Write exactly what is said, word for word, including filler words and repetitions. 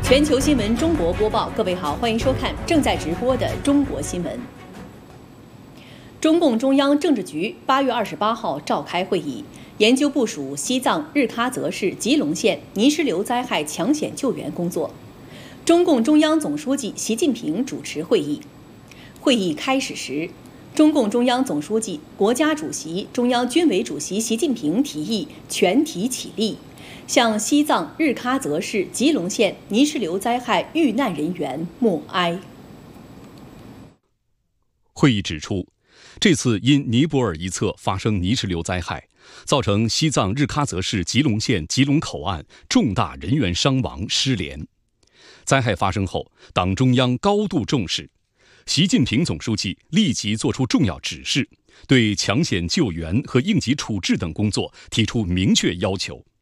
全球新闻中国播报，各位好，欢迎收看正在直播的中国新闻。中共中央政治局八月二十八号召开会议，研究部署西藏日喀则市吉隆县泥石流灾害抢险救援工作。中共中央总书记习近平主持会议。会议开始时，中共中央总书记、国家主席、中央军委主席习近平提议全体起立，向西藏日喀则市吉隆县泥石流灾害遇难人员默哀。 会议指出，这次因尼泊尔一侧发生泥石流灾害，造成西藏日喀则市吉隆县吉隆口岸重大人员伤亡失联。灾害发生后，党中央高度重视，习近平总书记立即作出重要指示，对抢险救援和应急处置等工作提出明确要求。